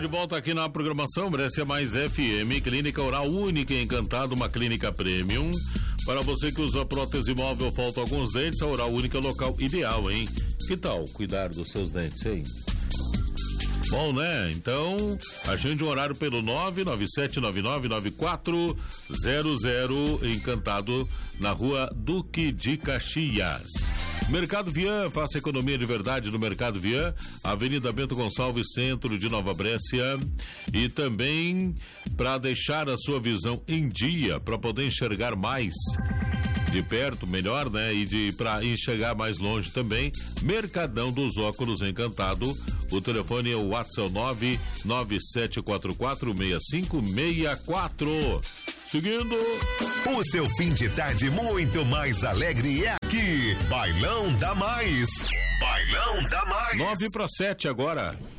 volta aqui na programação Brescia Mais FM, Clínica Oral Única e Encantado, uma clínica premium. Para você que usa prótese móvel, faltam alguns dentes, a Oral Única é o local ideal, hein? Que tal cuidar dos seus dentes, hein? Bom, né? Então, agende um horário pelo 997999400, Encantado, na rua Duque de Caxias. Mercado Vian, faça economia de verdade no Mercado Vian, Avenida Bento Gonçalves, centro de Nova Brécia. E também para deixar a sua visão em dia, para poder enxergar mais de perto, melhor, né? E para enxergar mais longe também, Mercadão dos Óculos Encantado. O telefone é o WhatsApp 997446564. Seguindo. O seu fim de tarde muito mais alegre é aqui. Bailão da Mais. Bailão da Mais. 9 para 7 agora.